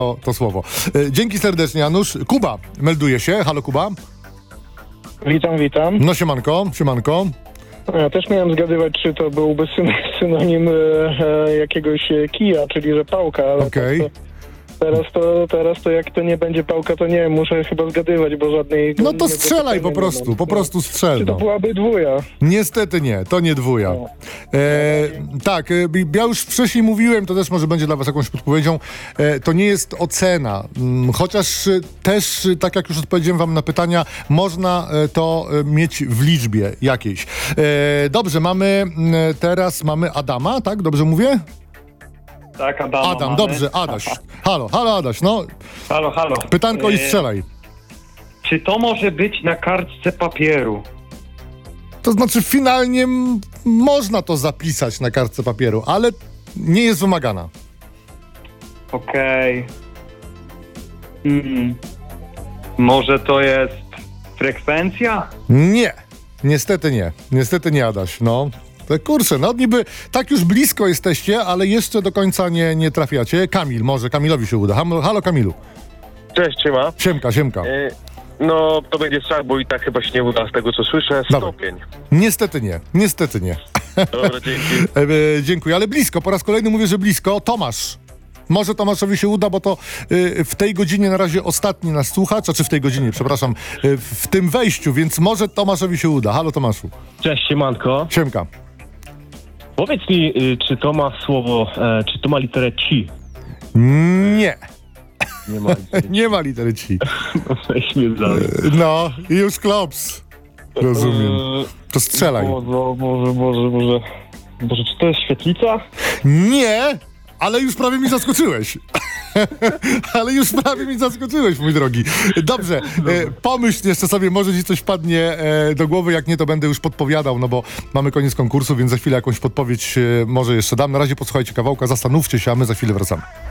to słowo. Dzięki serdecznie, Janusz. Kuba melduje się. Halo, Kuba. Witam. No siemanko. Ja też miałem zgadywać, czy to byłby synonim jakiegoś kija, czyli że pałka, ale Okej. teraz to jak to nie będzie pałka, to nie, muszę chyba zgadywać, bo żadnej... No to strzelaj po prostu strzel. Czy to No. byłaby dwuja? Niestety nie, to nie dwuja. Tak, ja już wcześniej mówiłem, to też może będzie dla was jakąś podpowiedzią, to nie jest ocena, chociaż też, tak jak już odpowiedziałem wam na pytania, można to mieć w liczbie jakiejś. Dobrze, teraz mamy Adama, tak? Dobrze mówię? Tak, Adama Adam, mamy. dobrze, Adaś. Halo Adaś, no. Halo. Pytanko i strzelaj. Czy to może być na kartce papieru? To znaczy finalnie można to zapisać na kartce papieru, ale nie jest wymagana. Okej. Może to jest frekwencja? Nie, niestety nie, Adaś, no. Kurczę, no niby tak już blisko jesteście, ale jeszcze do końca nie trafiacie. Kamil, może Kamilowi się uda. Halo Kamilu. Cześć, siema. Siemka. No, to będzie strzał, bo i tak chyba się nie uda z tego, co słyszę. Dobra. Stopień. Niestety nie. Dobra, dzięki. Dziękuję, ale blisko. Po raz kolejny mówię, że blisko. Tomasz. Może Tomaszowi się uda, bo to w tej godzinie na razie ostatni nas słuchacz, czy w tej godzinie, przepraszam, w tym wejściu, więc może Tomaszowi się uda. Halo Tomaszu. Cześć, siemanko. Siemka. Powiedz mi, czy to ma słowo, czy to ma literę ci? Nie. Nie ma litery Nie ma litery ci. Weź mnie dalej. No, już klops. Rozumiem. To strzelaj. Boże, czy to jest świetlica? Nie, ale już prawie mi zaskoczyłeś. Mój drogi. Dobrze, pomyśl jeszcze sobie, może ci coś wpadnie do głowy, jak nie, to będę już podpowiadał, no bo mamy koniec konkursu, więc za chwilę jakąś podpowiedź może jeszcze dam. Na razie posłuchajcie kawałka, zastanówcie się, a my za chwilę wracamy.